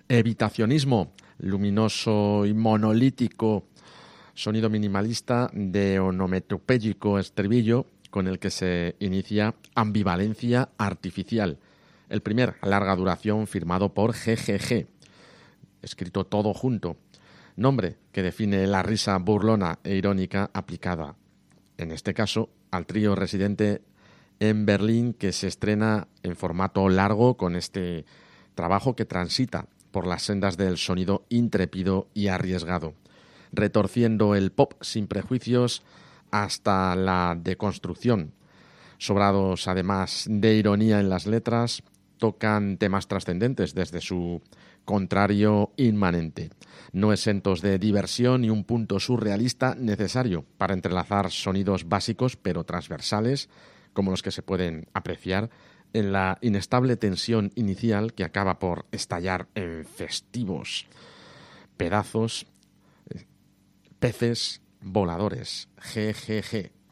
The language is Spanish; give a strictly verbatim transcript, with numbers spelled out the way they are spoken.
Evitacionismo, luminoso y monolítico sonido minimalista de onomatopéyico estribillo con el que se inicia Ambivalencia Artificial, el primer larga duración firmado por G G G, escrito todo junto, nombre que define la risa burlona e irónica aplicada, en este caso, al trío residente en Berlín que se estrena en formato largo con este trabajo que transita por las sendas del sonido intrépido y arriesgado, retorciendo el pop sin prejuicios hasta la deconstrucción. Sobrados además de ironía en las letras, tocan temas trascendentes desde su contrario inmanente, no exentos de diversión y un punto surrealista necesario para entrelazar sonidos básicos pero transversales, como los que se pueden apreciar en la inestable tensión inicial que acaba por estallar en festivos pedazos, peces voladores, G G G.